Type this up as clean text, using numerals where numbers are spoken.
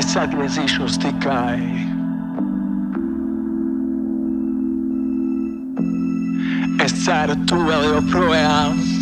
es atgriezīšos tikai. Es ceru, tu vēl joprojām